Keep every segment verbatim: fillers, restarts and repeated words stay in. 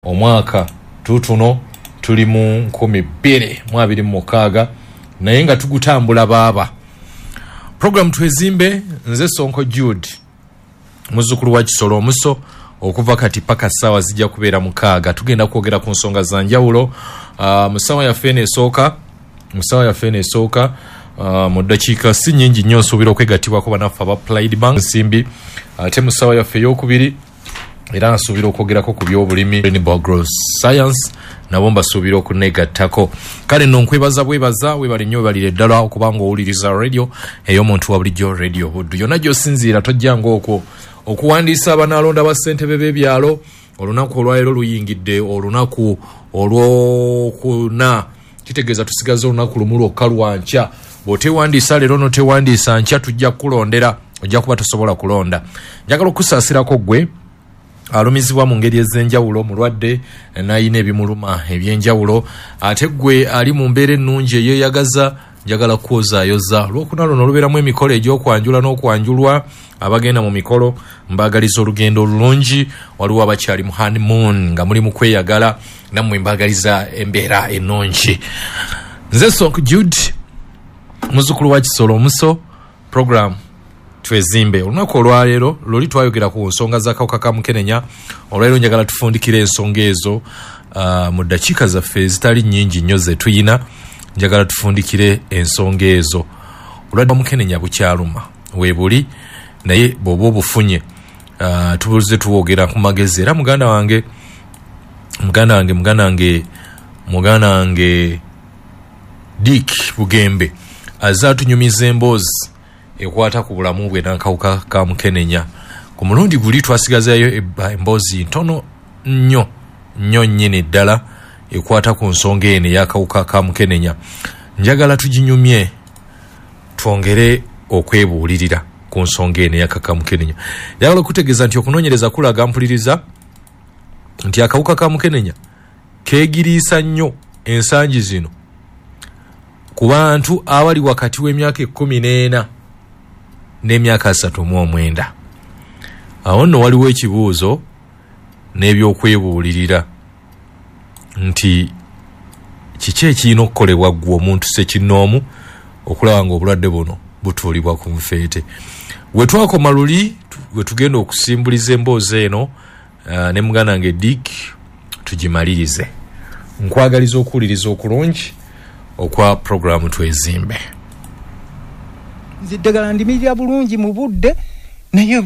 omwaka tutuno tuli mu nkumi bbiri mu abiri mu mukaaga naye nga tugutambula baaba. Program Twezimbe nze Sonko Jude muzzukulu wa Kisolo Omuso okuva kati paka sawa zijja kubeera mukaaga. Tugenda kwogera ku nsonga za njawulo uh, musawa ya fene esooka musawa ya fene esooka uh, mu ddakiika si nnyingi nnyo nsuubira okwegattibwako banaffe aba Pride Bank nsimbi ate uh, musawa yaffe ey'okubiri era nsuubira okwogerako ku by'obulimi Renewable Agro Science nabo mbasuubira okunegattako. Kale nno nkwebaza bwebaza webali nnyo webalire ddala okubanga owuliriza radio ey'omuntu wa bulijjo radio Buddu. Yonna gy'osinziira tojjanga okwo okuwandiisa abanaalonda ba ssentebe b'ebyalo olunaku olwaleero luyingidde olunaku olwokuna kitegeeza tusigaze olunaku lumu lwokka lwankya. Bw'otewandiisa leero notewandiisa nkya tujja kukulondera ojja kuba tosobola kulonda. Njagala okusaasirako ggwe alumizibwa mu ngeri ez'enjawulo mulwadde n'ayina ebimuluma eby'enjawulo ate ggwe ali mu mbeera ennungi eyeeyagaza njagala kwozaayoza olwokuna luno olubeeramu emikolo egy'okwanjula n'okwanjulwa. Abagenda mu mikolo mbaagaliza olugendo olulungi. Waliwo abakyali mu honeymoon nga muli mu kweyagala nammwe mbaagaliza embeera ennungi. Nze Sonko Jude muzzukulu wa Kisolo Omuso. Program Twezimbe olunaku olwaleero luli twayogera ku nsonga z'akawuka ka mukenenya. Olwaleero njagala tufundikire ensonga ezo uh, mu ddakiika zaffe ezitali nnyingi nnyo ze tuyina. Njagala tufundikire ensonga ezo. Olwadde mukenenya bukyaluma weebuli naye bw'oba obufunye uh, tubuze tuwogera ku magezi. Era muganda wange muganda wange muganda wange muganda wange Dick Bugembe azza tunyumiza emboozi ekwata ku bulamu bwe n'akawuka ka mukenenya. Ku mulundi guli twasigazayo emboozi ntono nnyo nnyo nnyini ddala ekwata ku nsonga eno ey'akawuka ka mukenenya. Njagala tuginyumye twongere okwebuulirira ku nsonga eno ey'akawuka ka mukenenya. Njagala okutegeeza nti okunoonyereza kulaga mpuliriza nti akawuka ka mukenenya keegiriisa nnyo ensangi zino ku bantu abali wakati w'emyaka ekkumi n'ena n'emyaka asatu mu omwenda. Awo nno waliwo ekibuuzo n'ebyokwebuulirira nti kiki ekirina okukolebwa ggwe omuntu sekinnoomu okulaba ng'obulwadde buno butuulibwa ku nfeete. We twakoma luli we tugenda okusimbuliza emboozi eno uh, ne muganda wange Dick tugimalirize. Nkwagaliza okuwuliriza okulungi okwa Program Twezimbe. Ziddagala ndimirira bulungi mu budde naye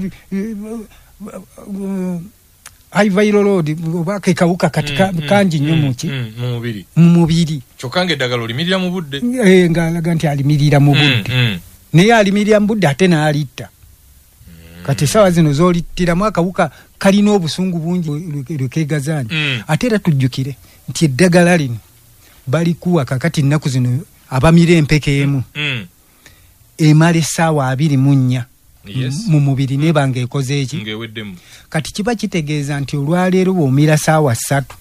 high viral load oba kekawuka katika mm, kanji nnyo mm, muki mm, mu mubiri mu mubiri kyokka eddagala olimirira mu budde eh ngalaga nti alimirira mu budde mm, mm. naye alimirira mu budde ate n'alitta mm. kati sawa zino zolittira mu akawuka kalina obusungu bungi lukegazani mm. ate era tujjukire nti eddagala lino bali kuwa kakati nnaku zino abamira empeke emu mm. emala essaawa abiri mu nnya yes. mu mubiri mm. neba ng'ekoze eki ng'eweddemu kati kiba kitegeeza nti olwaleero bw'omira ssaawa ssatu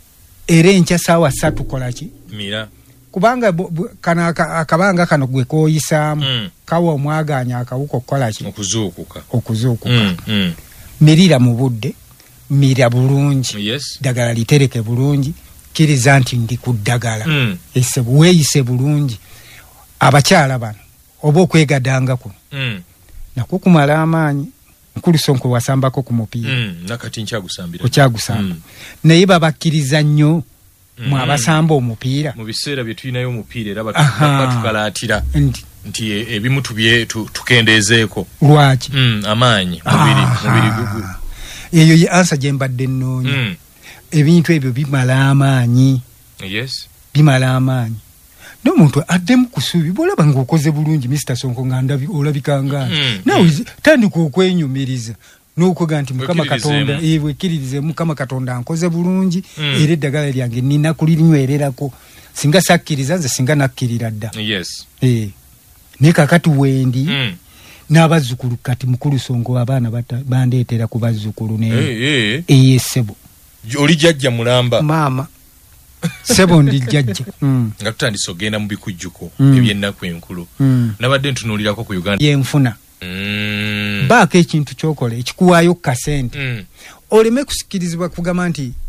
era enkya ssaawa ssatu kola ki mira kubanga kano akabanga kano gwe kooyisaamu mm. kawa omwaganya akawuka okukola ki okuzuukuka okuzuukuka mm, mm. mirira mu budde mira bulungi yes. ddagala litereke bulungi kkiriza nti ndi ku ddagala mm. ese weeyise bulungi. Abakyala bano oba okwegadanga kuno mm. nakwo kumala amaanyi. Nkulu Sonko wasambako ku mupiira mm. nakati nkyagusambira okyagusamba mm. naye babakkiriza nnyo mm. mu abasamba omupiira mu biseera bye tulinayo omupiira era batukalaatira nti ebimu tubye tukendeezeeko lwaki mm. amaanyi mubiri mubiri gugu eyo ye ansa gye mbadde nnoonya mm. ebintu ebyo bimala amaanyi yes bimala amaanyi n'omuntu addemu kusuubi bw'olaba ng'okoze bulungi Mister Sonko nga ndabi olabikanga mm, nawe mm. tandika okwenyumiriza n'okwega nti Mukama Katonda ewe kkiririze Mukama Katonda nkoze bulungi mm. era eddagala lyange nina kulinywererako singa sakkiriza nze singa nakkirira dda yes eh ne kakati wendi mm. n'abazzukulu kati Mukulu Sonko abaana bandeetera ku bazzukulu ne eh eyesebo oli jjajja mulamba maama sebo ndi jjajja mm. nga tutandise ogenda mu bikujjuko mm. eby'ennaku enkulu mm. nabadde ntunuulirako ku Uganda yenfuna mm. baako ekintu kyokola ekikuwaayo kasente mm. oleme kusikirizibwa kugamba nti